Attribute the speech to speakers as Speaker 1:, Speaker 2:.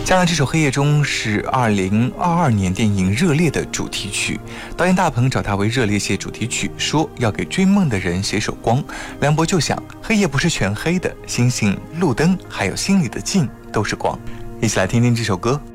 Speaker 1: 加上这首《黑夜中》是2022年电影《热烈》的主题曲，导演大鹏找他为《热烈》写主题曲，说要给追梦的人写首光。梁博就想，黑夜不是全黑的，星星、路灯还有心里的镜都是光。一起来听听这首歌。